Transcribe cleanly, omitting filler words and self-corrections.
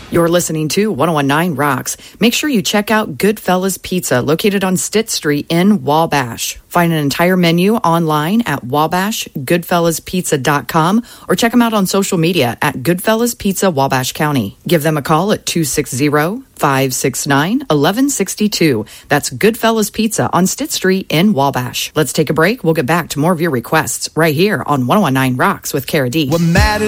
You're listening to 1019 Rocks. Make sure you check out Goodfellas Pizza, located on Stitt Street in Wabash. Find an entire menu online at wabashgoodfellaspizza.com or check them out on social media at Goodfellas Pizza Wabash County. Give them a call at 260-569-1162. That's Goodfellas Pizza on Stitt Street in Wabash. Let's take a break. We'll get back to more of your requests right here on 1019 Rocks with Cara D. We're mad